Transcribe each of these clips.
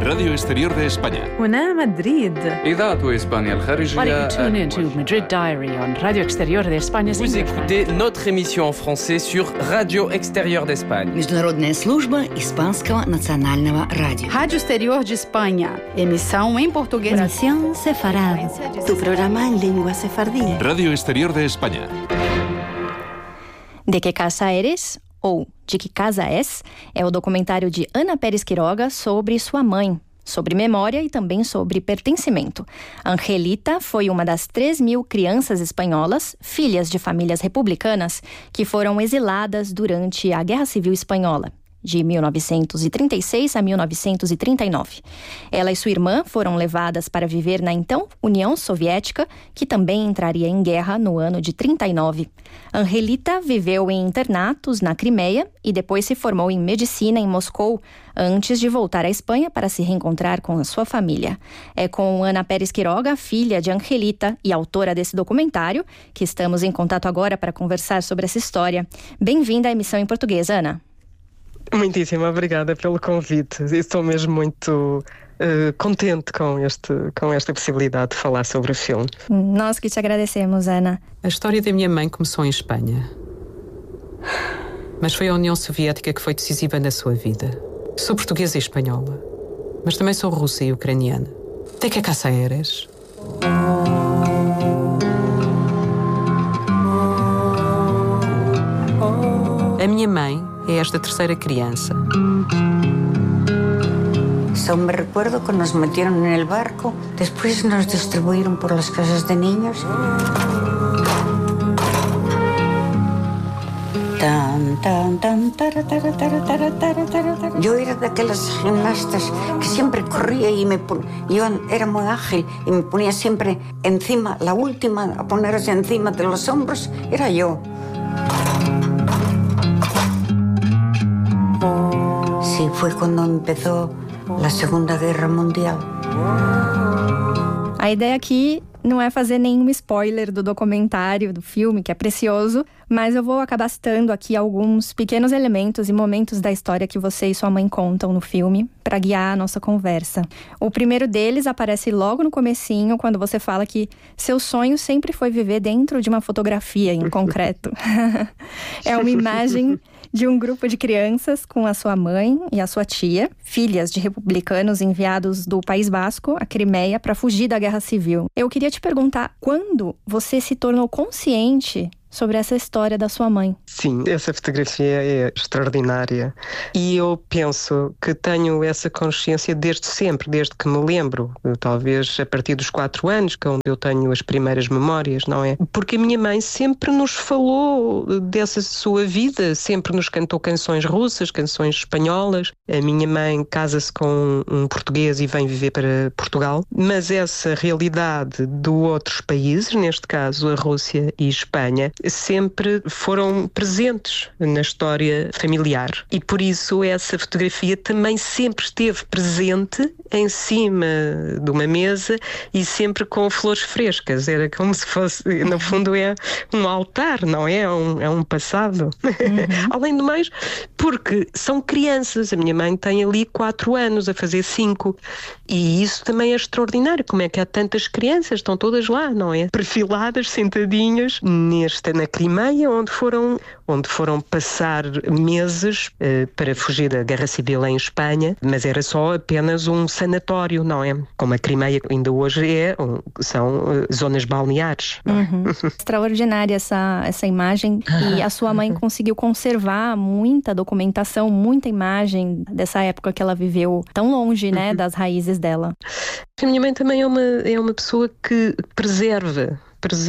Radio Exterior de España. هنا مدريد. إذاعة إسبانيا الخارجية. Why don't you tune into Madrid Diary on Radio Exterior de España? Vous écoutez notre émission en français sur Radio Exterior d'Espagne. Международная служба Испанского национального радио. Rádio Exterior de Espanha. Emissão em português. Emisión sefarada. Tu programa en lengua sefardí. Radio Exterior de España. De que casa eres? Ou De que casa és? É o documentário de Ana Pérez Quiroga sobre sua mãe, sobre memória e também sobre pertencimento. Angelita foi uma das 3.000 crianças espanholas, filhas de famílias republicanas, que foram exiladas durante a Guerra Civil Espanhola, de 1936 a 1939. Ela e sua irmã foram levadas para viver na então União Soviética, que também entraria em guerra no ano de 39. Angelita viveu em internatos na Crimeia e depois se formou em medicina em Moscou, antes de voltar à Espanha para se reencontrar com a sua família. É com Ana Pérez Quiroga, filha de Angelita e autora desse documentário, que estamos em contato agora para conversar sobre essa história. Bem-vinda à emissão em português, Ana. Muitíssimo obrigada pelo convite. Estou mesmo muito contente com esta possibilidade de falar sobre o filme. Nós que te agradecemos, Ana. A história da minha mãe começou em Espanha. Mas foi a União Soviética que foi decisiva na sua vida. Sou portuguesa e espanhola, mas também sou russa e ucraniana. De que casa eres? A minha mãe é esta terceira criança. Só me recuerdo que nos metieron en el barco, después nos distribuyeron por las casas de niños. Yo era de aquellas gimnastas que siempre corría y yo era muy ágil y me ponía siempre encima, la última a ponerse encima de los hombros, era yo. Sí, fue cuando empezó la Segunda Guerra Mundial. A ideia aqui não é fazer nenhum spoiler do documentário, do filme, que é precioso, mas eu vou acabar citando aqui alguns pequenos elementos e momentos da história que você e sua mãe contam no filme para guiar a nossa conversa. O primeiro deles aparece logo no comecinho, quando você fala que seu sonho sempre foi viver dentro de uma fotografia em concreto. É uma imagem de um grupo de crianças com a sua mãe e a sua tia, filhas de republicanos enviados do País Basco, a Crimeia, para fugir da Guerra Civil. Eu queria te perguntar, quando você se tornou consciente sobre essa história da sua mãe? Sim, essa fotografia é extraordinária e eu penso que tenho essa consciência desde sempre, desde que me lembro, talvez a partir dos 4 anos, que é onde eu tenho as primeiras memórias, não é? Porque a minha mãe sempre nos falou dessa sua vida, sempre nos cantou canções russas, canções espanholas. A minha mãe casa-se com um português e vem viver para Portugal, mas essa realidade de outros países, neste caso a Rússia e a Espanha, sempre foram presentes na história familiar. E por isso essa fotografia também sempre esteve presente em cima de uma mesa e sempre com flores frescas. Era como se fosse, no fundo é um altar, não é? É um passado. Além do mais, porque são crianças. A minha mãe tem ali 4 anos, a fazer 5. E isso também é extraordinário. Como é que há tantas crianças? Estão todas lá, não é? Perfiladas, sentadinhas na Crimeia, onde foram passar meses para fugir da Guerra Civil em Espanha, mas era só apenas um sanatório, não é? Como a Crimeia ainda hoje são zonas balneares. Extraordinária essa imagem, e a sua mãe conseguiu conservar muita documentação, muita imagem dessa época que ela viveu tão longe, né, das raízes dela. A minha mãe também é uma pessoa que preserva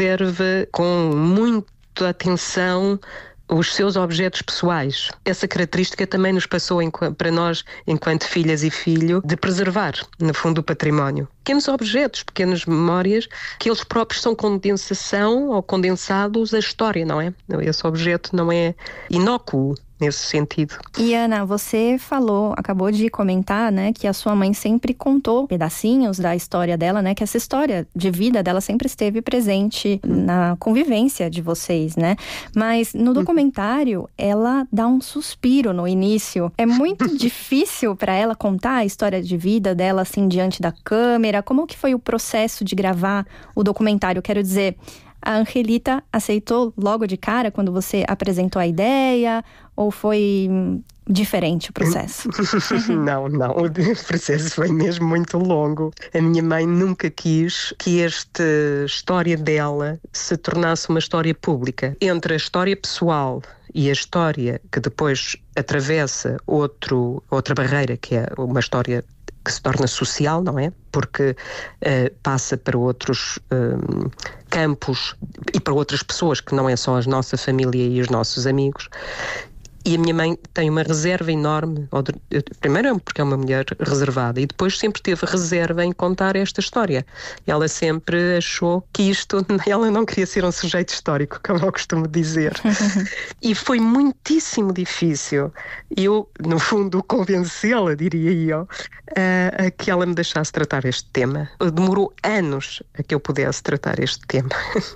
com muita atenção os seus objetos pessoais. Essa característica também nos passou para nós, enquanto filhas e filho, de preservar, no fundo, o património. Pequenos objetos, pequenas memórias, que eles próprios são condensação ou condensados da história, não é? Esse objeto não é inócuo. nesse sentido. E Ana, você acabou de comentar, né, que a sua mãe sempre contou pedacinhos da história dela, né, que essa história de vida dela sempre esteve presente na convivência de vocês, né? Mas no documentário, ela dá um suspiro no início. É muito difícil para ela contar a história de vida dela, assim, diante da câmera. Como que foi o processo de gravar o documentário? Quero dizer, a Angelita aceitou logo de cara quando você apresentou a ideia? Ou foi diferente o processo? Não, o processo foi mesmo muito longo. A minha mãe nunca quis que esta história dela se tornasse uma história pública. Entre a história pessoal e a história que depois atravessa outra barreira, que é uma história que se torna social, não é? Porque passa para outros campos e para outras pessoas, que não é só a nossa família e os nossos amigos. E a minha mãe tem uma reserva enorme, primeiro porque é uma mulher reservada, e depois sempre teve reserva em contar esta história. Ela sempre achou que ela não queria ser um sujeito histórico, como eu costumo dizer. E foi muitíssimo difícil eu, no fundo, convencê-la, diria eu, a que ela me deixasse tratar este tema. Demorou anos a que eu pudesse tratar este tema.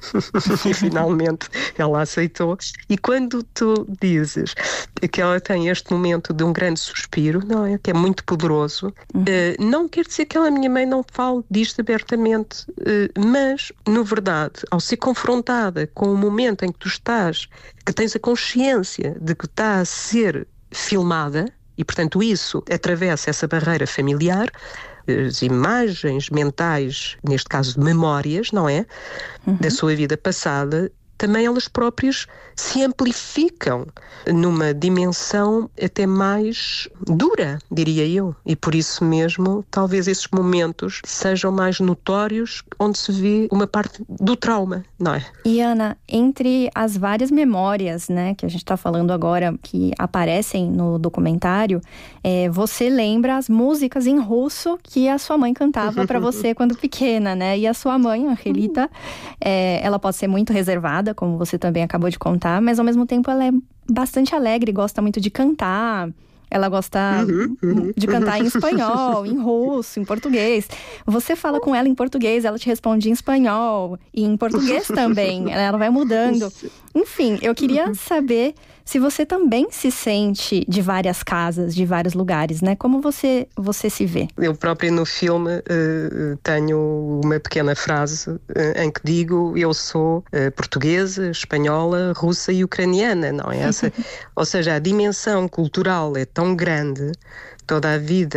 E finalmente ela aceitou. E quando tu dizes que ela tem este momento de um grande suspiro, não é? Que é muito poderoso. Não quer dizer que a minha mãe não fale disto abertamente, mas, na verdade, ao ser confrontada com o momento em que tu estás, que tens a consciência de que está a ser filmada, e, portanto, isso atravessa essa barreira familiar, as imagens mentais, neste caso memórias, não é? Da sua vida passada, também elas próprias se amplificam numa dimensão até mais dura, diria eu. E por isso mesmo, talvez esses momentos sejam mais notórios, onde se vê uma parte do trauma, não é? E Ana, entre as várias memórias, né, que a gente está falando agora, que aparecem no documentário, você lembra as músicas em russo que a sua mãe cantava para você quando pequena, né? E a sua mãe, Angelita, ela pode ser muito reservada, como você também acabou de contar, mas ao mesmo tempo ela é bastante alegre, gosta muito de cantar. Ela gosta de cantar em espanhol, em russo, em português. Você fala com ela em português, ela te responde em espanhol e em português também. Ela vai mudando. Enfim, eu queria saber se você também se sente de várias casas, de vários lugares, né? Como você se vê? Eu própria no filme tenho uma pequena frase em que digo: eu sou portuguesa, espanhola, russa e ucraniana, não é essa? Ou seja, a dimensão cultural é tão grande. Toda a vida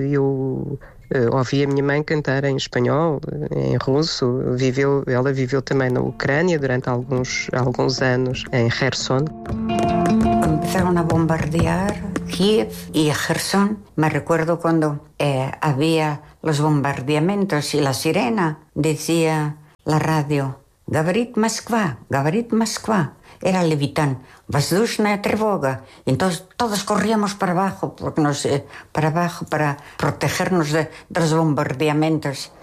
eu ouvi a minha mãe cantar em espanhol, em russo. Ela viveu também na Ucrânia durante alguns anos, em Kherson. Empezaron a bombardear Kiev y Kherson. Me recuerdo cuando había los bombardeamientos y la sirena decía la radio: «Говорит Москва, говорит Москва». Era Levitán, воздушная тревога. Entonces todos corríamos para abajo para protegernos de los bombardeamientos.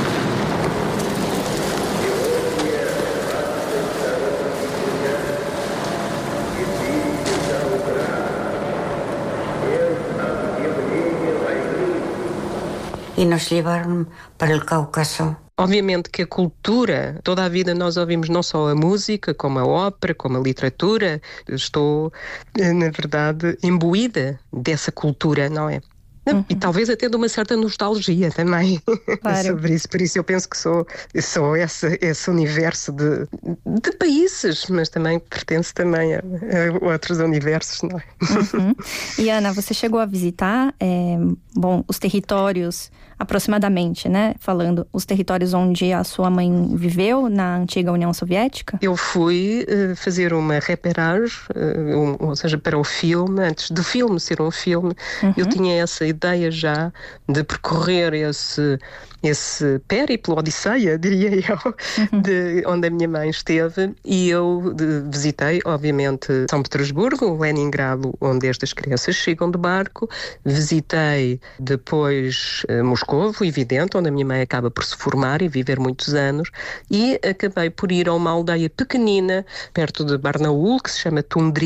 E nos levaram para o Cáucaso. Obviamente que a cultura, toda a vida nós ouvimos não só a música, como a ópera, como a literatura. Estou, na verdade, imbuída dessa cultura, não é? E talvez até de uma certa nostalgia também, claro, sobre isso. Por isso eu penso que sou esse universo de países, mas também pertence também a outros universos, não é? E Ana, você chegou a visitar os territórios, aproximadamente, né? Falando, os territórios onde a sua mãe viveu na antiga União Soviética? Eu fui fazer uma repérage, ou seja, para o filme, antes do filme ser um filme, eu tinha essa ideia já de percorrer esse périplo, odisseia, diria eu, de onde a minha mãe esteve, e eu visitei, obviamente, São Petersburgo, Leningrado, onde estas crianças chegam de barco, visitei depois Moscovo, evidente, onde a minha mãe acaba por se formar e viver muitos anos, e acabei por ir a uma aldeia pequenina, perto de Barnaul, que se chama Tundrikh,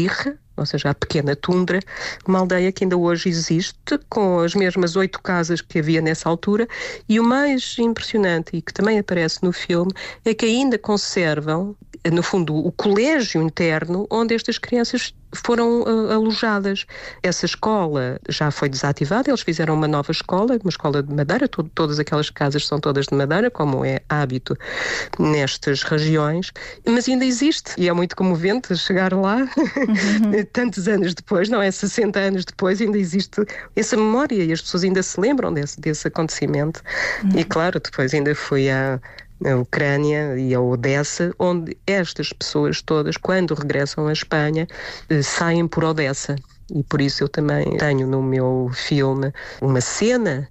ou seja, a pequena tundra, uma aldeia que ainda hoje existe, com as mesmas 8 casas que havia nessa altura, e o mais impressionante, e que também aparece no filme, é que ainda conservam, no fundo, o colégio interno onde estas crianças foram alojadas. Essa escola já foi desativada, eles fizeram uma nova escola, uma escola de madeira, todas aquelas casas são todas de madeira, como é hábito nestas regiões, mas ainda existe, e é muito comovente chegar lá, tantos anos depois, não é? 60 anos depois, ainda existe essa memória, e as pessoas ainda se lembram desse acontecimento. E claro, depois ainda fui a Ucrânia e a Odessa, onde estas pessoas todas, quando regressam à Espanha, saem por Odessa. E por isso eu também tenho no meu filme uma cena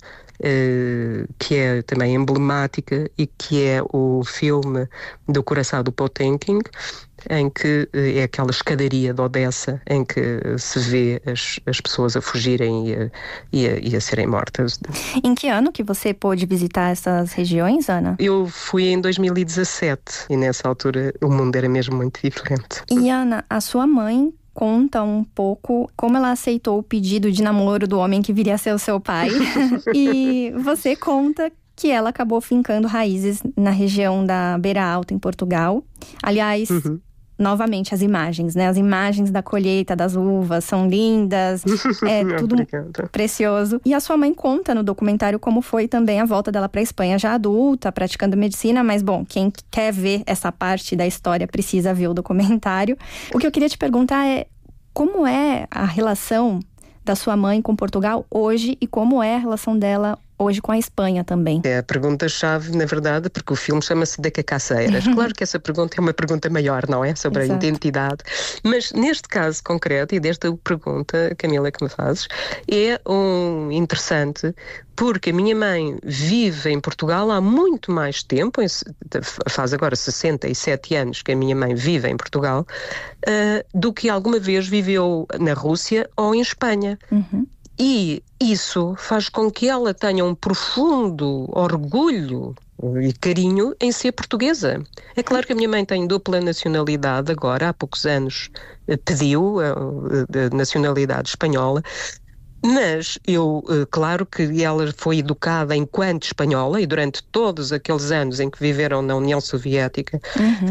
que é também emblemática e que é o filme do Curaçao do Potemkin, em que é aquela escadaria de Odessa em que se vê as pessoas a fugirem e a serem mortas. Em que ano que você pôde visitar essas regiões, Ana? Eu fui em 2017 e nessa altura o mundo era mesmo muito diferente. E Ana, a sua mãe conta um pouco como ela aceitou o pedido de namoro do homem que viria a ser o seu pai. E você conta que ela acabou fincando raízes na região da Beira Alta, em Portugal. Aliás, novamente, as imagens, né? As imagens da colheita das uvas são lindas, é tudo precioso. E a sua mãe conta no documentário como foi também a volta dela para a Espanha já adulta, praticando medicina, mas bom, quem quer ver essa parte da história precisa ver o documentário. O que eu queria te perguntar é como é a relação da sua mãe com Portugal hoje e como é a relação dela hoje com a Espanha também? É a pergunta-chave, na verdade, porque o filme chama-se De Cacaceiras. Claro que essa pergunta é uma pergunta maior, não é? Sobre a identidade. Mas neste caso concreto, e desta pergunta, Camila, que me fazes, é interessante porque a minha mãe vive em Portugal há muito mais tempo, faz agora 67 anos que a minha mãe vive em Portugal, do que alguma vez viveu na Rússia ou em Espanha. E isso faz com que ela tenha um profundo orgulho e carinho em ser portuguesa. É claro que a minha mãe tem dupla nacionalidade agora, há poucos anos pediu a nacionalidade espanhola, mas claro que ela foi educada enquanto espanhola e durante todos aqueles anos em que viveram na União Soviética,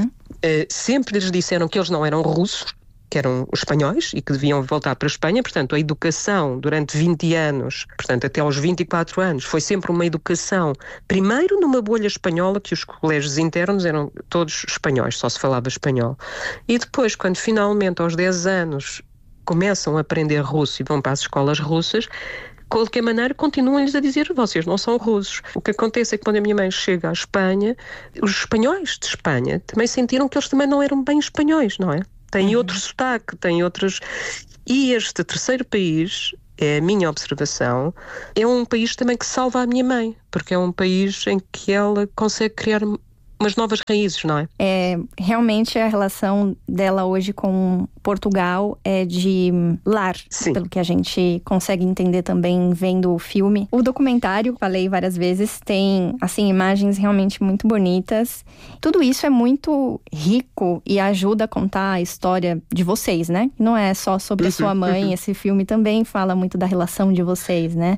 sempre lhes disseram que eles não eram russos, que eram os espanhóis e que deviam voltar para a Espanha. Portanto, a educação durante 20 anos, portanto até aos 24 anos, foi sempre uma educação, primeiro numa bolha espanhola, que os colégios internos eram todos espanhóis, só se falava espanhol. E depois, quando finalmente aos 10 anos começam a aprender russo e vão para as escolas russas, de qualquer maneira continuam-lhes a dizer: vocês não são russos. O que acontece é que quando a minha mãe chega à Espanha, os espanhóis de Espanha também sentiram que eles também não eram bem espanhóis, não é? Têm outro sotaque, têm outras... E este terceiro país, é a minha observação, é um país também que salva a minha mãe, porque é um país em que ela consegue criar umas novas raízes, não é? Realmente a relação dela hoje com Portugal é de lar, pelo que a gente consegue entender também vendo o filme. O documentário, falei várias vezes, tem, assim, imagens realmente muito bonitas. Tudo isso é muito rico e ajuda a contar a história de vocês, né? Não é só sobre a sua mãe, esse filme também fala muito da relação de vocês, né?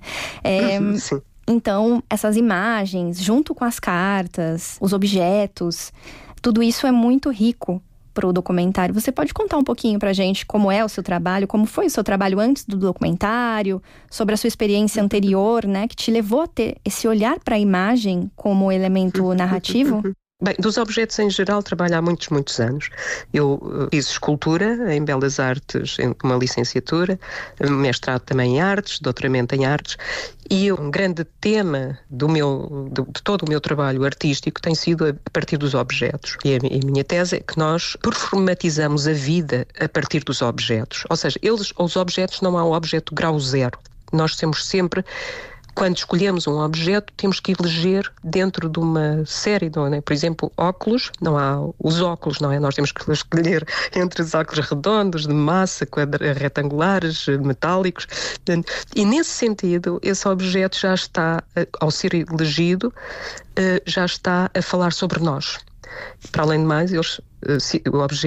Então, essas imagens, junto com as cartas, os objetos, tudo isso é muito rico para o documentário. Você pode contar um pouquinho pra gente como é o seu trabalho, como foi o seu trabalho antes do documentário, sobre a sua experiência anterior, né, que te levou a ter esse olhar para a imagem como elemento narrativo? Bem, dos objetos em geral trabalho há muitos anos. Eu fiz escultura em Belas Artes, uma licenciatura, mestrado também em artes, doutoramento em artes, e um grande tema de todo o meu trabalho artístico tem sido a partir dos objetos. E a minha tese é que nós performatizamos a vida a partir dos objetos. Ou seja, os objetos não há um objeto grau zero. Nós temos sempre... Quando escolhemos um objeto, temos que eleger dentro de uma série, não é? Por exemplo, óculos, não há os óculos, não é? Nós temos que escolher entre os óculos redondos, de massa, retangulares, metálicos. E nesse sentido, esse objeto já está, ao ser elegido, já está a falar sobre nós. Para além de mais, o objeto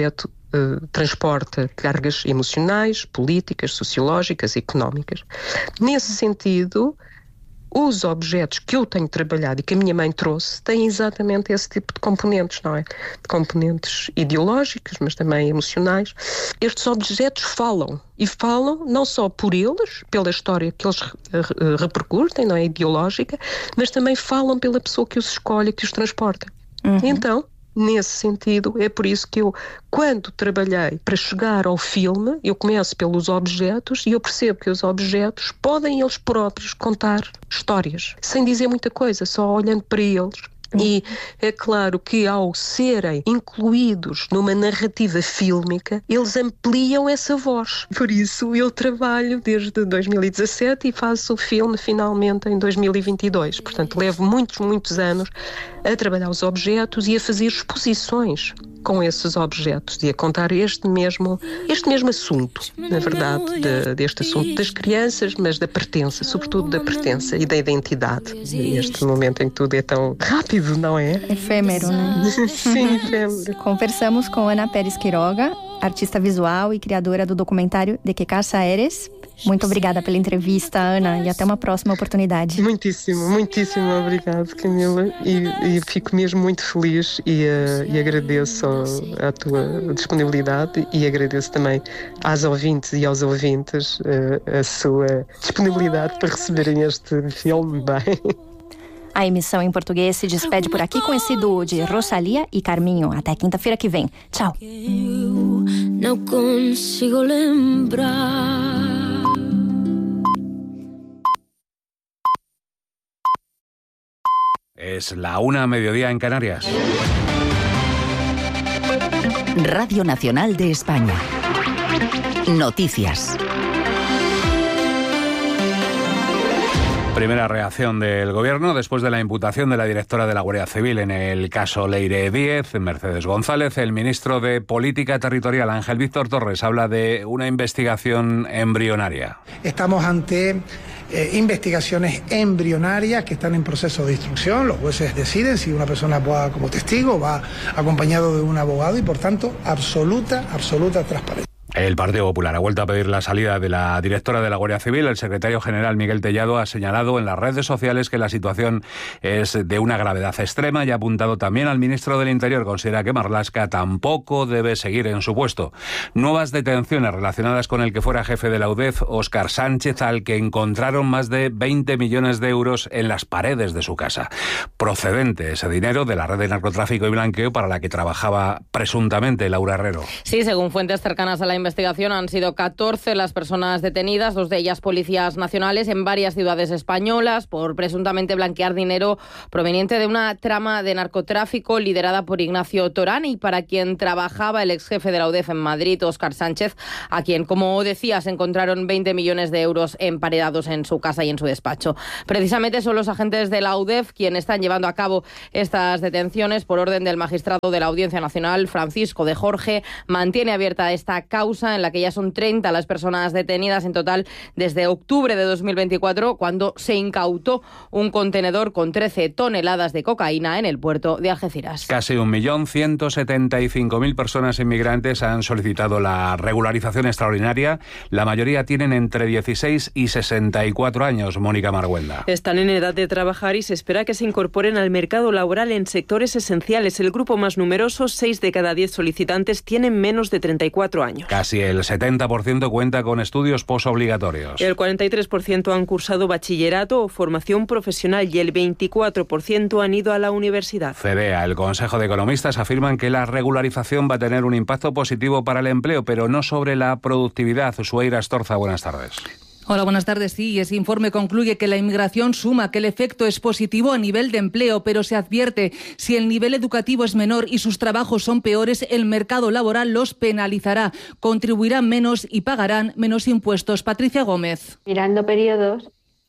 transporta cargas emocionais, políticas, sociológicas, económicas. Nesse sentido, os objetos que eu tenho trabalhado e que a minha mãe trouxe têm exatamente esse tipo de componentes, não é? De componentes ideológicos, mas também emocionais. Estes objetos falam, e falam não só por eles, pela história que eles repercutem, não é? Ideológica, mas também falam pela pessoa que os escolhe, que os transporta. Então, nesse sentido, é por isso que eu, quando trabalhei para chegar ao filme, eu começo pelos objetos e eu percebo que os objetos podem eles próprios contar histórias, sem dizer muita coisa, só olhando para eles. E é claro que ao serem incluídos numa narrativa fílmica, eles ampliam essa voz. Por isso eu trabalho desde 2017 e faço o filme finalmente em 2022. Portanto, levo muitos anos a trabalhar os objetos e a fazer exposições com esses objetos e a contar este mesmo assunto, na verdade, deste assunto das crianças, mas da pertença, sobretudo da pertença e da identidade. Este momento em que tudo é tão rápido, não é? Efêmero, né? Sim, efêmero. Conversamos com Ana Pérez Quiroga, artista visual e criadora do documentário De Que Casa Eres. Muito obrigada pela entrevista, Ana, e até uma próxima oportunidade. Muitíssimo obrigado, Camila, e fico mesmo muito feliz e agradeço a tua disponibilidade e agradeço também às ouvintes e aos ouvintes a sua disponibilidade para receberem este filme bem. A emissão em português se despede por aqui com esse duo de Rosalía e Carminho. Até quinta-feira que vem. Tchau. Eu não consigo lembrar. Es la 1:00 en Canarias. Radio Nacional de España. Noticias. Primera reacción del Gobierno después de la imputación de la directora de la Guardia Civil en el caso Leire Díez, Mercedes González. El ministro de Política Territorial, Ángel Víctor Torres, habla de una investigación embrionaria. Estamos ante investigaciones embrionarias que están en proceso de instrucción. Los jueces deciden si una persona va como testigo, va acompañado de un abogado y, por tanto, absoluta transparencia. El Partido Popular ha vuelto a pedir la salida de la directora de la Guardia Civil. El secretario general Miguel Tellado ha señalado en las redes sociales que la situación es de una gravedad extrema y ha apuntado también al ministro del Interior. Considera que Marlaska tampoco debe seguir en su puesto. Nuevas detenciones relacionadas con el que fuera jefe de la UDEF, Óscar Sánchez, al que encontraron más de 20 millones de euros en las paredes de su casa. Procedente ese dinero de la red de narcotráfico y blanqueo para la que trabajaba presuntamente Laura Herrero. Sí, según fuentes cercanas a la investigación, han sido 14 las personas detenidas, 2 de ellas policías nacionales, en varias ciudades españolas por presuntamente blanquear dinero proveniente de una trama de narcotráfico liderada por Ignacio Torán y para quien trabajaba el ex jefe de la UDEF en Madrid, Óscar Sánchez, a quien, como decías, encontraron 20 millones de euros emparedados en su casa y en su despacho. Precisamente son los agentes de la UDEF quienes están llevando a cabo estas detenciones por orden del magistrado de la Audiencia Nacional, Francisco de Jorge. Mantiene abierta esta causa en la que ya son 30 las personas detenidas en total desde octubre de 2024, cuando se incautó un contenedor con 13 toneladas de cocaína en el puerto de Algeciras. Casi 1.175.000 personas inmigrantes han solicitado la regularización extraordinaria. La mayoría tienen entre 16 y 64 años. Mónica Marguenda. Están en edad de trabajar y se espera que se incorporen al mercado laboral en sectores esenciales. El grupo más numeroso, 6 de cada 10 solicitantes, tienen menos de 34 años. Casi el 70% cuenta con estudios posobligatorios. El 43% han cursado bachillerato o formación profesional y el 24% han ido a la universidad. CEDEA, el Consejo de Economistas, afirman que la regularización va a tener un impacto positivo para el empleo, pero no sobre la productividad. Sueira Estorza, buenas tardes. Hola, buenas tardes. Sí, ese informe concluye que la inmigración suma, que el efecto es positivo a nivel de empleo, pero se advierte, si el nivel educativo es menor y sus trabajos son peores, el mercado laboral los penalizará, contribuirán menos y pagarán menos impuestos. Patricia Gómez. Mirando periodos,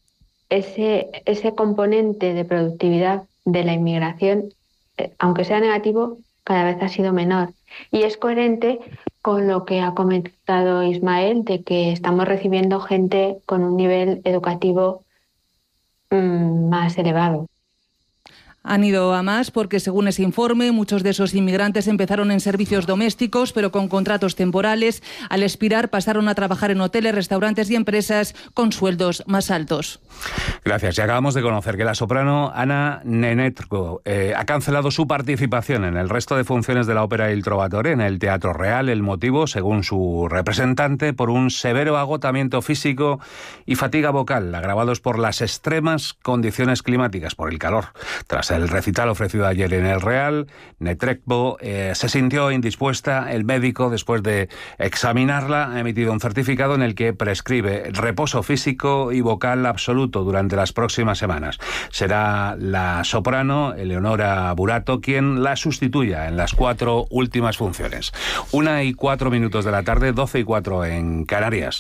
ese componente de productividad de la inmigración, aunque sea negativo, cada vez ha sido menor. Y es coherente con lo que ha comentado Ismael, de que estamos recibiendo gente con un nivel educativo más elevado. Han ido a más porque, según ese informe, muchos de esos inmigrantes empezaron en servicios domésticos, pero con contratos temporales. Al expirar, pasaron a trabajar en hoteles, restaurantes y empresas con sueldos más altos. Gracias. Y acabamos de conocer que la soprano Anna Nenetko ha cancelado su participación en el resto de funciones de la ópera Il Trovatore en el Teatro Real. El motivo, según su representante, por un severo agotamiento físico y fatiga vocal, agravados por las extremas condiciones climáticas, por el calor. Tras el recital ofrecido ayer en el Real, Netrebko se sintió indispuesta. El médico, después de examinarla, ha emitido un certificado en el que prescribe reposo físico y vocal absoluto durante las próximas semanas. Será la soprano Eleonora Burato quien la sustituya en las 4 últimas funciones. 1:04 de la tarde, 12:04 en Canarias.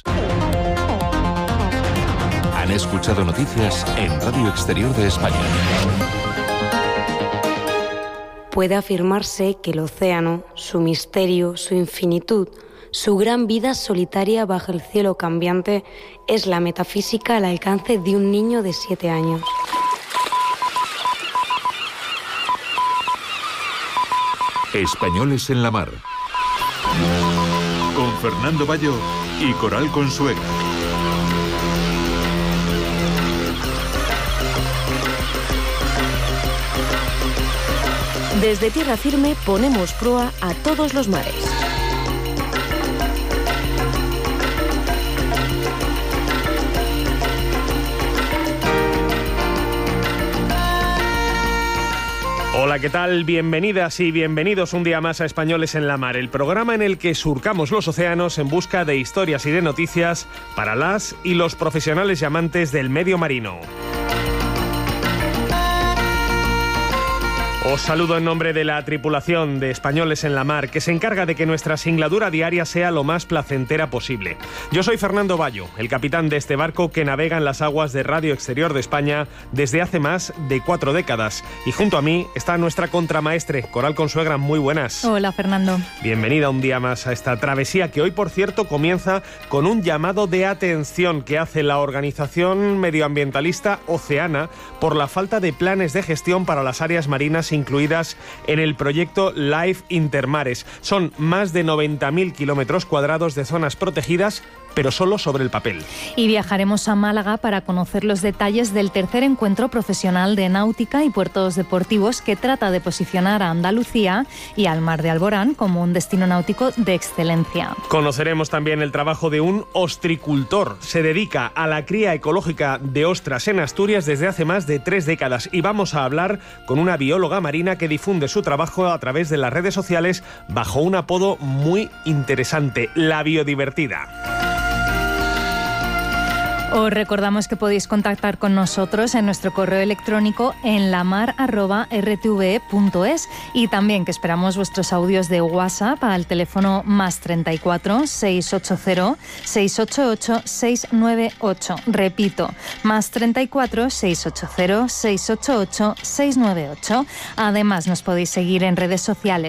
Han escuchado noticias en Radio Exterior de España. Puede afirmarse que el océano, su misterio, su infinitud, su gran vida solitaria bajo el cielo cambiante, es la metafísica al alcance de un niño de 7 años. Españoles en la mar. Con Fernando Bayo y Coral Consuegra. Desde tierra firme ponemos proa a todos los mares. Hola, ¿qué tal? Bienvenidas y bienvenidos un día más a Españoles en la Mar, el programa en el que surcamos los océanos en busca de historias y de noticias para las y los profesionales y amantes del medio marino. Os saludo en nombre de la tripulación de Españoles en la Mar, que se encarga de que nuestra singladura diaria sea lo más placentera posible. Yo soy Fernando Bayo, el capitán de este barco que navega en las aguas de Radio Exterior de España desde hace más de 4 décadas. Y junto a mí está nuestra contramaestre, Coral Consuegra. Muy buenas. Hola, Fernando. Bienvenida un día más a esta travesía que hoy, por cierto, comienza con un llamado de atención que hace la organización medioambientalista Oceana por la falta de planes de gestión para las áreas marinas incluidas en el proyecto Life Intermares. Son más de 90.000 kilómetros cuadrados de zonas protegidas, pero solo sobre el papel. Y viajaremos a Málaga para conocer los detalles del tercer encuentro profesional de náutica y puertos deportivos que trata de posicionar a Andalucía y al Mar de Alborán como un destino náutico de excelencia. Conoceremos también el trabajo de un ostricultor. Se dedica a la cría ecológica de ostras en Asturias desde hace más de 3 décadas y vamos a hablar con una bióloga marina que difunde su trabajo a través de las redes sociales bajo un apodo muy interesante, La Biodivertida. Os recordamos que podéis contactar con nosotros en nuestro correo electrónico en lamar@rtve.es y también que esperamos vuestros audios de WhatsApp al teléfono +34 680 688 698. Repito, +34 680 688 698. Además, nos podéis seguir en redes sociales.